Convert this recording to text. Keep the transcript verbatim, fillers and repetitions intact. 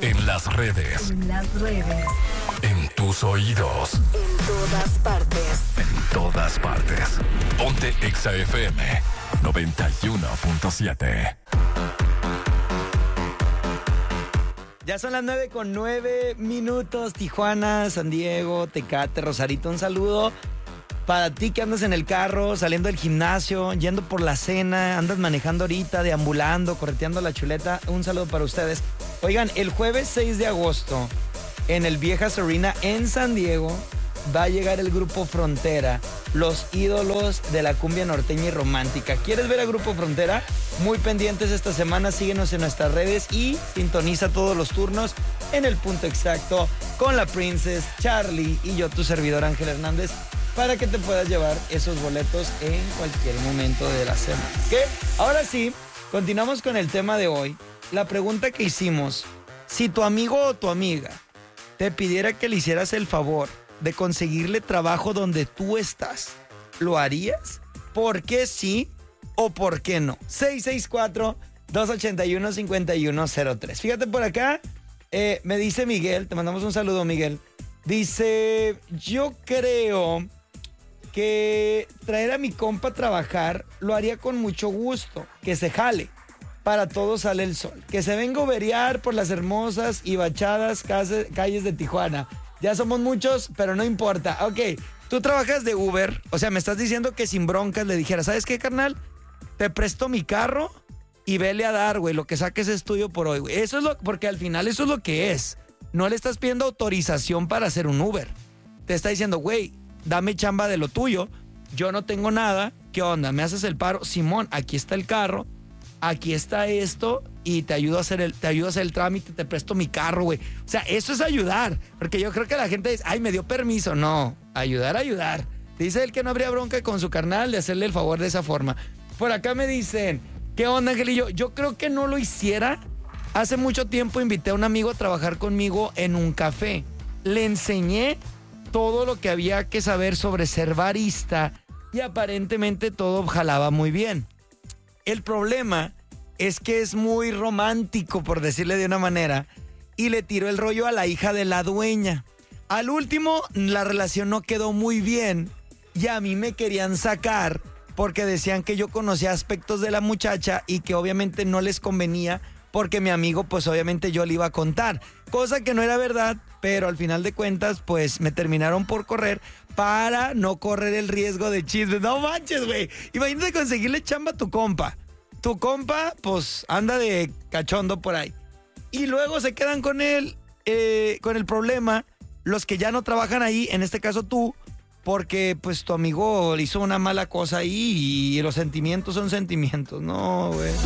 En las redes. En las redes. En tus oídos. En todas partes. En todas partes. Ponte Exa F M noventa y uno punto siete. Ya son las nueve con nueve minutos. Tijuana, San Diego, Tecate, Rosarito. Un saludo para ti que andas en el carro, saliendo del gimnasio, yendo por la cena, andas manejando ahorita, deambulando, correteando la chuleta. Un saludo para ustedes. Oigan, el jueves seis de agosto, en el Viejas Arena en San Diego, va a llegar el grupo Frontera, los ídolos de la cumbia norteña y romántica. ¿Quieres ver a Grupo Frontera? Muy pendientes esta semana, síguenos en nuestras redes y sintoniza todos los turnos en el punto exacto con la Princess, Charlie y yo, tu servidor Ángel Hernández, para que te puedas llevar esos boletos en cualquier momento de la semana. ¿Qué? Ahora sí, continuamos con el tema de hoy. La pregunta que hicimos: si tu amigo o tu amiga te pidiera que le hicieras el favor de conseguirle trabajo donde tú estás, ¿lo harías? ¿Por qué sí o por qué no? seis seis cuatro, dos ocho uno, cinco uno cero tres. Fíjate por acá, eh, me dice Miguel, te mandamos un saludo, Miguel. Dice, yo creo que traer a mi compa a trabajar lo haría con mucho gusto, que se jale. Para todos sale el sol. Que se venga a overiar por las hermosas y bachadas calles de Tijuana. Ya somos muchos, pero no importa. Ok, tú trabajas de Uber. O sea, me estás diciendo que sin broncas le dijera, ¿sabes qué, carnal? Te presto mi carro y vele a dar, güey. Lo que saques es tuyo por hoy, güey. Eso es lo... Porque al final eso es lo que es. No le estás pidiendo autorización para hacer un Uber. Te está diciendo, güey, dame chamba de lo tuyo. Yo no tengo nada. ¿Qué onda? ¿Me haces el paro? Simón, aquí está el carro. Aquí está esto y te ayudo a hacer el, te ayudo a hacer el trámite, te presto mi carro, güey. O sea, eso es ayudar. Porque yo creo que la gente dice, ay, me dio permiso. No, ayudar, ayudar. Dice él que no habría bronca con su carnal de hacerle el favor de esa forma. Por acá me dicen, ¿qué onda, Angelillo? Yo creo que no lo hiciera. Hace mucho tiempo invité a un amigo a trabajar conmigo en un café. Le enseñé todo lo que había que saber sobre ser barista y aparentemente todo jalaba muy bien. El problema es que es muy romántico, por decirle de una manera, y le tiró el rollo a la hija de la dueña. Al último, la relación no quedó muy bien y a mí me querían sacar porque decían que yo conocía aspectos de la muchacha y que obviamente no les convenía porque mi amigo, pues obviamente yo le iba a contar. Cosa que no era verdad, pero al final de cuentas, pues me terminaron por correr para no correr el riesgo de chismes. No manches, güey. Imagínate conseguirle chamba a tu compa. Tu compa, pues, anda de cachondo por ahí. Y luego se quedan con él, eh, con el problema, los que ya no trabajan ahí, en este caso tú, porque, pues, tu amigo le hizo una mala cosa ahí y los sentimientos son sentimientos. No, güey.